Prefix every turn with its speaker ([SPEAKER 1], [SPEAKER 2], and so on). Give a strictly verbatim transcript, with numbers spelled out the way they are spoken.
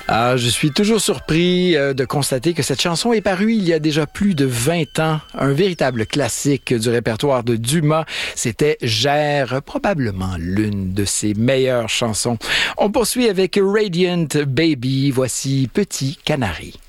[SPEAKER 1] Ah, je suis toujours surpris euh, de constater que cette chanson est parue il y a déjà plus de vingt ans. Un véritable classique du répertoire de Dumas. C'était Gère, probablement l'une de ses meilleures chansons. On poursuit avec Radiant Baby. Voici Petit Canari.